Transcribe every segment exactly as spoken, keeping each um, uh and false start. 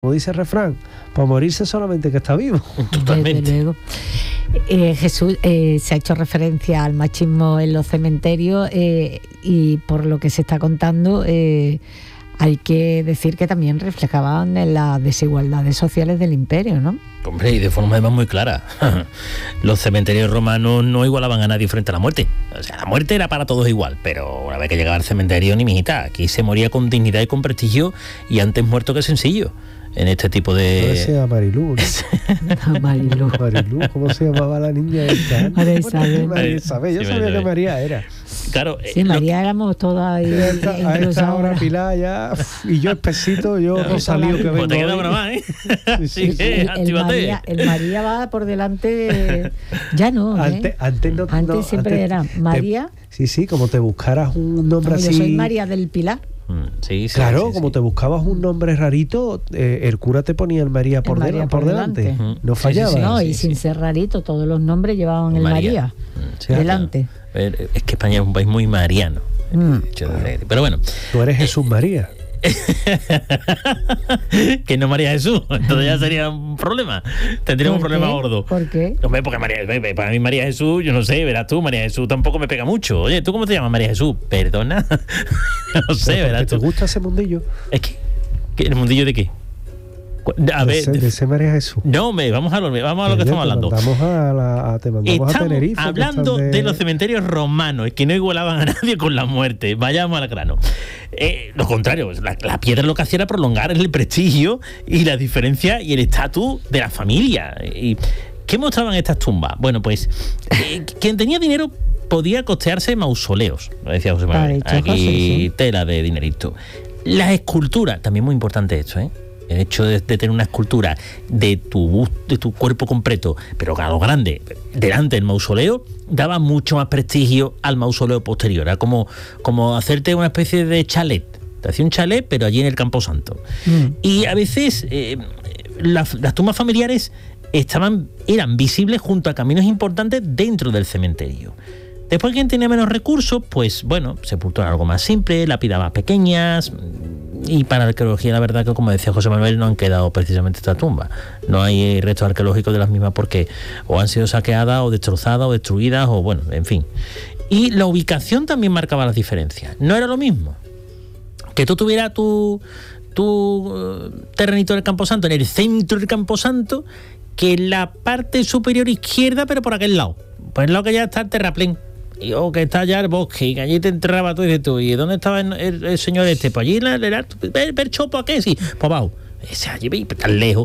como dice el refrán, para morirse solamente que está vivo. Totalmente. Desde luego. Eh, Jesús, eh, se ha hecho referencia al machismo en los cementerios eh, y por lo que se está contando eh, hay que decir que también reflejaban en las desigualdades sociales del imperio, ¿no? Hombre, y de forma además muy clara. Los cementerios romanos no igualaban a nadie frente a la muerte. O sea, la muerte era para todos igual, pero una vez que llegaba al cementerio, ni mijita, aquí se moría con dignidad y con prestigio, y antes muerto que sencillo. En este tipo de... ¿Cómo se llama Marilú? ¿No? Marilú. Marilú, ¿cómo se llamaba la niña esta? María Isabel. María Isabel, yo Sí, sabía María que María era. Claro, sí, eh, María que... éramos todas ahí. A esta hora Pilar ya, y yo espesito, yo Rosalío que vengo. Pues te queda hoy. una más, ¿eh? Sí, sí, sí. El, el, María, el María va por delante, ya no, ¿eh? Antes, antes, no, antes no, siempre antes era María. Te, sí, sí, como te buscaras un nombre Como así. Yo soy María del Pilar. Sí, sí, claro, sí, como sí. te buscabas un nombre rarito, eh, el cura te ponía el María por, el María de, por por delante. delante. No Sí, fallaba. sí, sí. No, sí, y sí. sin ser rarito, todos los nombres llevaban el María, María Sí, delante. claro. Es que España es un país muy mariano. Mm. Pero bueno. Tú eres Jesús María. Que no María Jesús, entonces ya sería un problema. Tendríamos un problema qué? gordo. ¿Por qué? Hombre, porque María, para mí María Jesús, yo no sé, verás tú, María Jesús tampoco me pega mucho. Oye, ¿tú cómo te llamas, María Jesús? Perdona. No sé, verás ¿Te tú. gusta ese mundillo? Es que, ¿que ¿el mundillo de qué? A de ver, ese, de ese María Jesús. no, me, vamos a lo, vamos a lo que estamos hablando. Te mandamos a, la, a, te mandamos Estamos a Tenerife. hablando de... de los cementerios romanos, que no igualaban a nadie con la muerte. Vayamos al grano. Eh, lo contrario, la, la piedra lo que hacía era prolongar el prestigio y la diferencia y el estatus de la familia. Y, ¿qué mostraban estas tumbas? Bueno, pues eh, quien tenía dinero podía costearse mausoleos, lo decía José Manuel. Dicho, Aquí José, sí. Tela de dinerito. Las esculturas, también muy importante esto, ¿eh? El hecho de, de tener una escultura de tu busto, de tu cuerpo completo, pero a lo grande, delante del mausoleo, daba mucho más prestigio al mausoleo posterior. Era como, como hacerte una especie de chalet. Te hacía un chalet, pero allí en el Camposanto. Mm. Y a veces eh, las, las tumbas familiares estaban, eran visibles junto a caminos importantes dentro del cementerio. Después, quien tenía menos recursos, pues bueno, sepultura algo más simple, lápidas más pequeñas. Y para la arqueología, la verdad que, como decía José Manuel, no han quedado precisamente estas tumbas. No hay restos arqueológicos de las mismas porque o han sido saqueadas o destrozadas o destruidas o bueno, en fin. Y la ubicación también marcaba las diferencias. No era lo mismo que tú tuvieras tu, tu uh, terrenito del Camposanto en el centro del Camposanto que en la parte superior izquierda, pero por aquel lado. Por el lado que ya está el terraplén. O que está allá el bosque y que allí te enterraba tú y dices tú, ¿y dónde estaba el, el, el señor este? Pues allí la, la, la, ver, ver chopo a qué, sí, pues abajo. Ese allí tan lejos.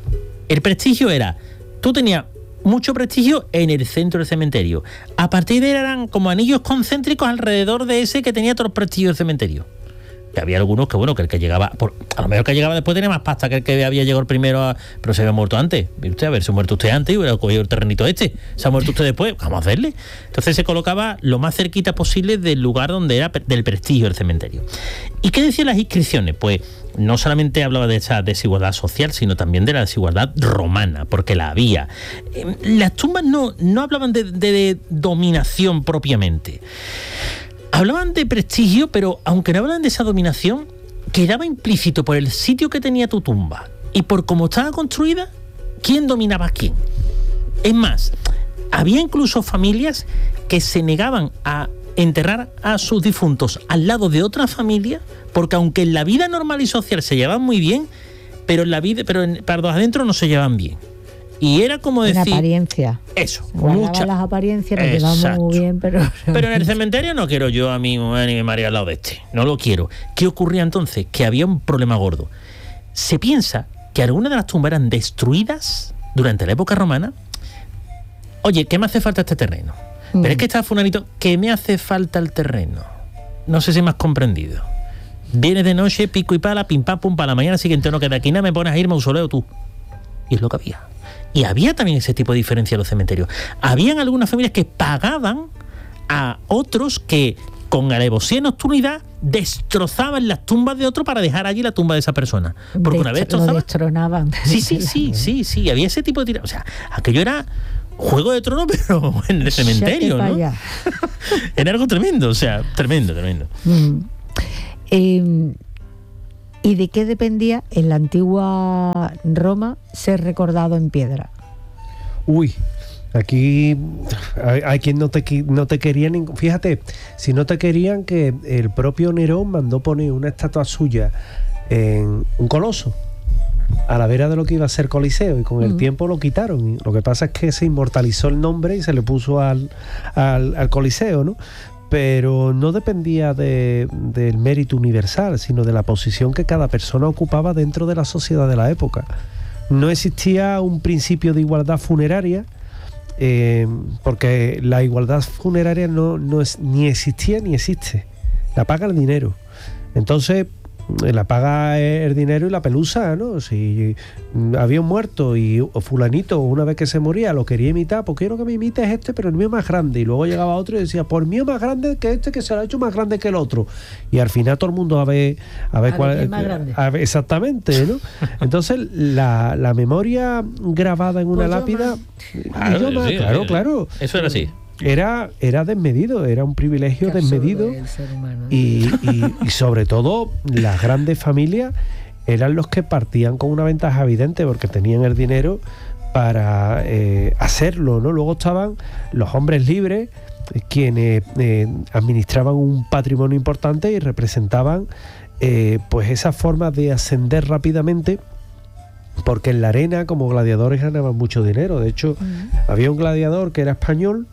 El prestigio era, tú tenías mucho prestigio en el centro del cementerio. A partir de ahí eran como anillos concéntricos alrededor de ese que tenía todo el prestigio del cementerio. Que había algunos que, bueno, que el que llegaba, por, a lo mejor que llegaba después tenía más pasta que el que había llegado primero, a, pero se había muerto antes. ¿Ve usted? A ver, se ha muerto usted antes y hubiera cogido el terrenito este. Se ha muerto usted después, vamos a hacerle. Entonces se colocaba lo más cerquita posible del lugar donde era del prestigio del cementerio. ¿Y qué decían las inscripciones? Pues no solamente hablaba de esa desigualdad social, sino también de la desigualdad romana, porque la había. Eh, las tumbas no, no hablaban de, de, de dominación propiamente. Hablaban de prestigio, pero aunque no hablaban de esa dominación, quedaba implícito por el sitio que tenía tu tumba y por cómo estaba construida, quién dominaba a quién. Es más, había incluso familias que se negaban a enterrar a sus difuntos al lado de otra familia, porque aunque en la vida normal y social se llevaban muy bien, pero en la vida, pero en, para los adentro no se llevaban bien. Y era como decir... En apariencia. Eso. Muchas las apariencias nos llevamos muy bien, pero... Pero en el cementerio no quiero yo a mi mujer ni a mi marido al lado de este. No lo quiero. ¿Qué ocurría entonces? Que había un problema gordo. Se piensa que algunas de las tumbas eran destruidas durante la época romana. Oye, ¿qué me hace falta este terreno? Mm. Pero es que está fulanito, ¿qué me hace falta el terreno? No sé si me has comprendido. Vienes de noche, pico y pala, pim pam pum, para la mañana siguiente no queda aquí nada, me pones a ir mausoleo tú. Y es lo que había. Y había también ese tipo de diferencia en los cementerios. Habían algunas familias que pagaban a otros que, con alevosía y nocturnidad, destrozaban las tumbas de otro para dejar allí la tumba de esa persona. Porque de una vez lo destrozaban... destronaban. Sí, sí, sí, sí, sí. Había ese tipo de tira... O sea, aquello era Juego de Tronos, pero en el cementerio, ¿no? Era algo tremendo, o sea, tremendo, tremendo. Mm. Eh, ¿Y de qué dependía en la antigua Roma ser recordado en piedra? Uy, aquí hay, hay quien no te, no te querían. Fíjate, si no te querían, que el propio Nerón mandó poner una estatua suya en un coloso a la vera de lo que iba a ser Coliseo, y con el uh-huh. tiempo lo quitaron. Y lo que pasa es que se inmortalizó el nombre y se le puso al, al, al Coliseo, ¿no? Pero no dependía de, del mérito universal, sino de la posición que cada persona ocupaba dentro de la sociedad de la época. No existía un principio de igualdad funeraria, eh, porque la igualdad funeraria no, no es, ni existía ni existe. La paga el dinero. Entonces, la paga el dinero y la pelusa, ¿no? Si había un muerto y fulanito, una vez que se moría, lo quería imitar, pues quiero que me imites este, pero el mío es más grande. Y luego llegaba otro y decía, por el mío más grande que este, que se lo ha hecho más grande que el otro. Y al final todo el mundo a ver, a ver a cuál es más grande. A ver, exactamente, ¿no? Entonces la, la memoria grabada en una pues lápida, claro, yo más, sí, claro, sí, claro. Eso era así. Era, era desmedido, era un privilegio Qué desmedido humano, ¿no? y, y, y sobre todo las grandes familias eran los que partían con una ventaja evidente porque tenían el dinero para eh, hacerlo, ¿no? Luego estaban los hombres libres, quienes eh, administraban un patrimonio importante y representaban eh, pues esa forma de ascender rápidamente, porque en la arena como gladiadores ganaban mucho dinero. De hecho, uh-huh. había un gladiador que era español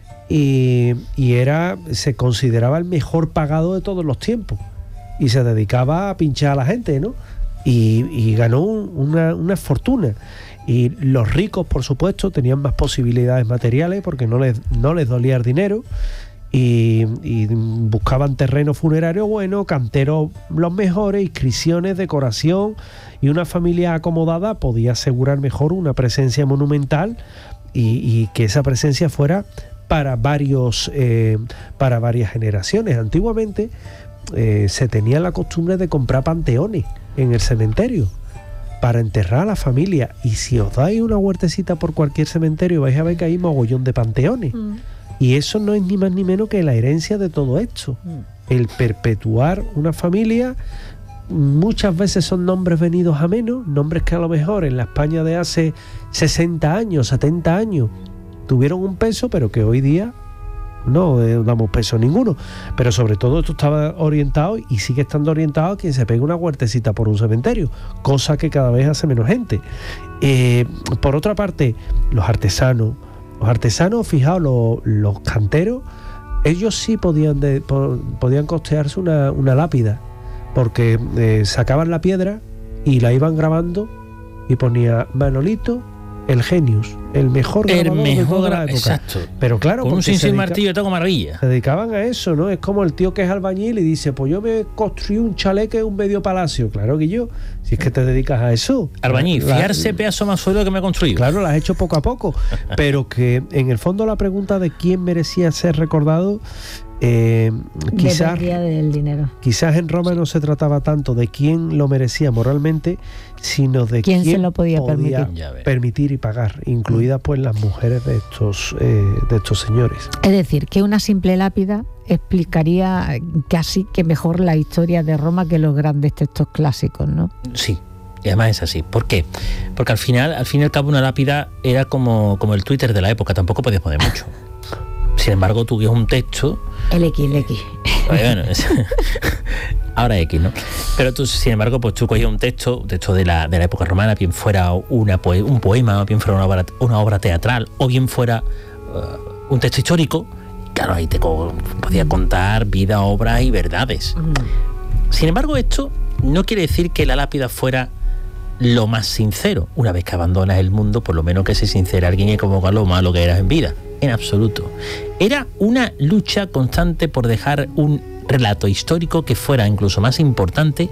y, y era se consideraba el mejor pagado de todos los tiempos y se dedicaba a pinchar a la gente, ¿no? Y, y ganó un, una, una fortuna. Y los ricos, por supuesto, tenían más posibilidades materiales porque no les, no les dolía el dinero y, y buscaban terrenos funerarios buenos, canteros los mejores, inscripciones, decoración, y una familia acomodada podía asegurar mejor una presencia monumental y, y que esa presencia fuera para varios eh, para varias generaciones. Antiguamente eh, se tenía la costumbre de comprar panteones en el cementerio para enterrar a la familia, y si os dais una huertecita por cualquier cementerio vais a ver que hay mogollón de panteones. Mm. Y eso no es ni más ni menos que la herencia de todo esto, mm. el perpetuar una familia. Muchas veces son nombres venidos a menos, nombres que a lo mejor en la España de hace sesenta años, setenta años tuvieron un peso, pero que hoy día no eh, damos peso ninguno. Pero sobre todo esto estaba orientado y sigue estando orientado a quien se pegue una huertecita por un cementerio, cosa que cada vez hace menos gente. Eh, por otra parte, los artesanos, los artesanos, fijaos, los, los canteros, ellos sí podían, de, po, podían costearse una, una lápida, porque eh, sacaban la piedra y la iban grabando y ponía Manolito el genius, el mejor grabador el mejor de toda la época. Exacto. Pero claro, con un sin sin martillo toco maravilla. Se dedicaban a eso, ¿no? Es como el tío que es albañil y dice, pues yo me construí un chalet que es un medio palacio. Claro que yo, si es que te dedicas a eso. Albañil, la, fiarse pedazo más suelo que me he construido. Claro, lo has hecho poco a poco. Pero que en el fondo la pregunta de quién merecía ser recordado, eh, quizás, del dinero. Quizás en Roma no se trataba tanto de quién lo merecía moralmente, sino de quién, quién se lo podía, podía permitir. permitir y pagar, incluidas pues las mujeres de estos eh, de estos señores. Es decir, que una simple lápida explicaría casi que mejor la historia de Roma que los grandes textos clásicos, ¿no? Sí. Y además es así. ¿Por qué? Porque al final, al fin y al cabo, una lápida era como, como el Twitter de la época, tampoco podías poner mucho. Sin embargo, tú un texto. El X, el X. Bueno, es, ahora X, ¿no? Pero tú, sin embargo, pues tú cogías un texto, un texto de la, de la época romana, bien fuera una poe, un poema, bien fuera una obra, una obra teatral, o bien fuera uh, un texto histórico. Claro, ahí te podía contar vida, obra y verdades. Mm. Sin embargo, esto no quiere decir que la lápida fuera lo más sincero. Una vez que abandonas el mundo, por lo menos que se sincere alguien y como lo malo que eras en vida. En absoluto. Era una lucha constante por dejar un relato histórico que fuera incluso más importante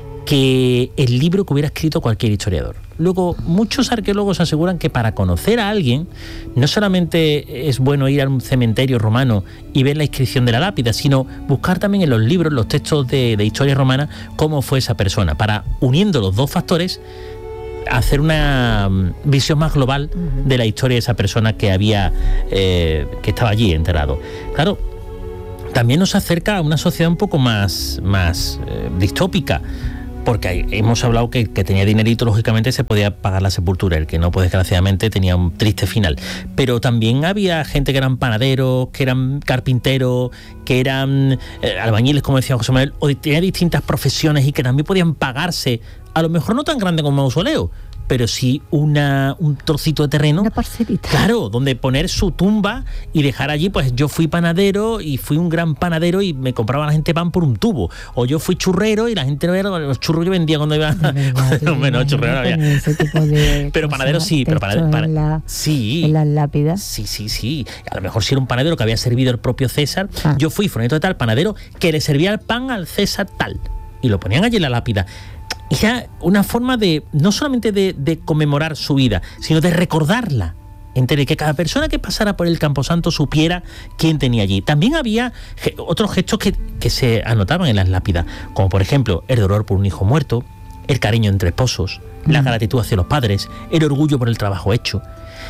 que el libro que hubiera escrito cualquier historiador. Luego, muchos arqueólogos aseguran que para conocer a alguien no solamente es bueno ir a un cementerio romano y ver la inscripción de la lápida, sino buscar también en los libros, los textos de, de historia romana, cómo fue esa persona, para, uniendo los dos factores, hacer una visión más global de la historia de esa persona que había eh, que estaba allí enterrado. Claro, también nos acerca a una sociedad un poco más, más eh, distópica. porque hay, hemos hablado que el que tenía dinerito, lógicamente, se podía pagar la sepultura, el que no, pues desgraciadamente tenía un triste final. Pero también había gente que eran panaderos, que eran carpinteros, que eran eh, albañiles, como decía José Manuel, o tenían distintas profesiones y que también podían pagarse, a lo mejor no tan grande como un mausoleo, pero sí una, un trocito de terreno. Una parcelita. Claro, donde poner su tumba y dejar allí, pues yo fui panadero y fui un gran panadero y me compraba la gente pan por un tubo. O yo fui churrero y la gente no era los churros que vendía cuando iba. No, menos churrero no había. Ese tipo de pero panadero sí, pero panadero. Para, en la, sí. En las lápidas. Sí, sí, sí. A lo mejor si era un panadero que había servido el propio César. Ah. Yo fui fulanito de tal panadero que le servía el pan al César tal. Y lo ponían allí en la lápida. Y ya una forma de, no solamente de, de conmemorar su vida, sino de recordarla. Entera, que cada persona que pasara por el Camposanto supiera quién tenía allí. También había ge- otros gestos que, que se anotaban en las lápidas, como por ejemplo el dolor por un hijo muerto, el cariño entre esposos, mm. la gratitud hacia los padres, el orgullo por el trabajo hecho.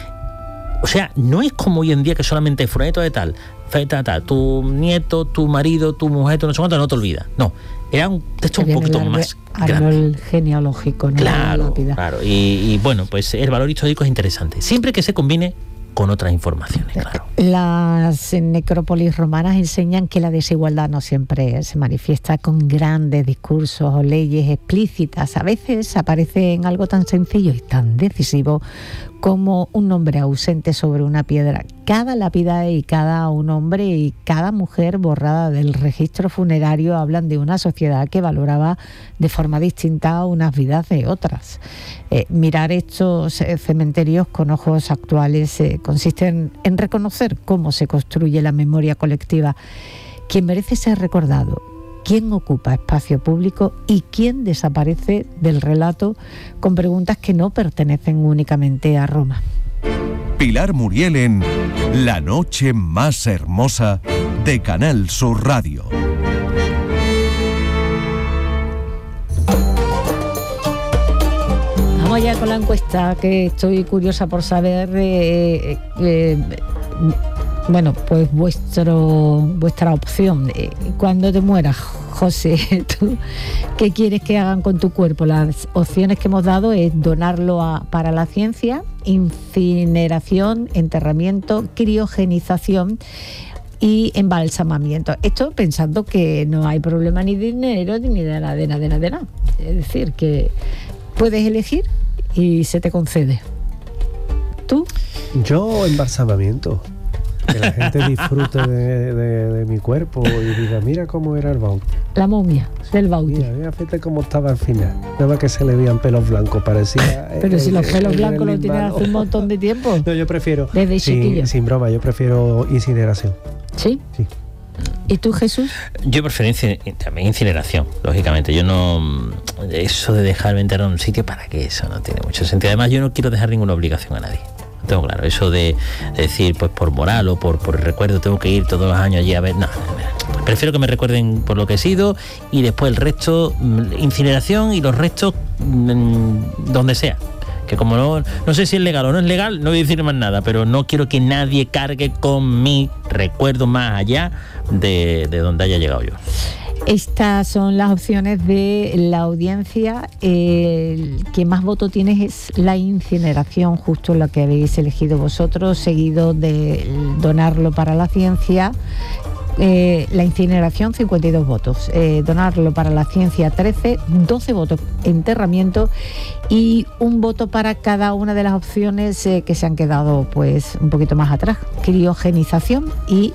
O sea, no es como hoy en día que solamente fulanito de tal, tal, tal, tu nieto, tu marido, tu mujer, tu no sé cuánto, no te olvidas. No, era un texto un poquito árbol, más árbol grande. Genealógico, ¿no? Claro, claro. Y, y bueno, pues el valor histórico es interesante, siempre que se combine con otras informaciones, claro. Las necrópolis romanas enseñan que la desigualdad no siempre se manifiesta con grandes discursos o leyes explícitas. A veces aparece en algo tan sencillo y tan decisivo como un nombre ausente sobre una piedra. Cada lápida y cada un hombre y cada mujer borrada del registro funerario hablan de una sociedad que valoraba de forma distinta unas vidas de otras. Eh, mirar estos eh, cementerios con ojos actuales eh, consiste en, en reconocer cómo se construye la memoria colectiva, quién merece ser recordado, quién ocupa espacio público y quién desaparece del relato con preguntas que no pertenecen únicamente a Roma. Pilar Muriel en La noche más hermosa de Canal Sur Radio. Vamos ya con la encuesta, que estoy curiosa por saber eh, eh, bueno, pues vuestro vuestra opción. Cuando te mueras, José, ¿tú qué quieres que hagan con tu cuerpo? Las opciones que hemos dado es donarlo a, para la ciencia, incineración, enterramiento, criogenización y embalsamamiento. Esto pensando que no hay problema ni de dinero ni de nada, de nada, de nada, de nada. Es decir, que puedes elegir y se te concede. ¿Tú? Yo, embalsamamiento. Que la gente disfrute de, de, de mi cuerpo y diga, mira cómo era el Bauti. La momia del Bauti. Mira, mira, fíjate cómo estaba al final. Nada más que se le veían pelos blancos, parecía... Pero el, si los pelos el, blancos el los tienes hace un montón de tiempo. No, yo prefiero... Desde chiquillo. Sin, sin broma, yo prefiero incineración. ¿Sí? Sí. ¿Y tú, Jesús? Yo prefiero incin- también incineración, lógicamente. Yo no... Eso de dejarme enterrar en un sitio, ¿para qué? Eso no tiene mucho sentido. Además, yo no quiero dejar ninguna obligación a nadie. Tengo claro, eso de, de decir, pues por moral o por, por recuerdo tengo que ir todos los años allí a ver, no, no, prefiero que me recuerden por lo que he sido y después el resto, incineración y los restos mmm, donde sea. Que como no, no sé si es legal o no es legal, no voy a decir más nada, pero no quiero que nadie cargue con mi recuerdo más allá de, de donde haya llegado yo. Estas son las opciones de la audiencia. El que más voto tiene es la incineración, justo la que habéis elegido vosotros, seguido de donarlo para la ciencia. Eh, la incineración, cincuenta y dos votos, eh, donarlo para la ciencia, trece, doce votos enterramiento y un voto para cada una de las opciones eh, que se han quedado pues un poquito más atrás, criogenización y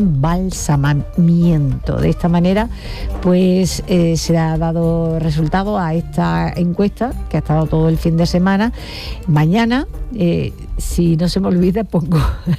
embalsamamiento. De esta manera pues eh, se ha dado resultado a esta encuesta que ha estado todo el fin de semana. Mañana, eh, si no se me olvida, pongo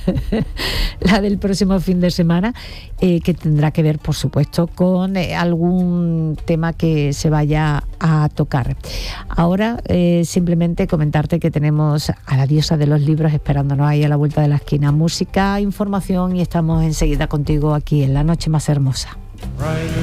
la del próximo fin de semana, eh, que tendrá que ver, por supuesto, con eh, algún tema que se vaya a tocar. Ahora, eh, simplemente comentarte que tenemos a la diosa de los libros esperándonos ahí a la vuelta de la esquina. Música, información y estamos enseguida contigo aquí en La Noche Más Hermosa.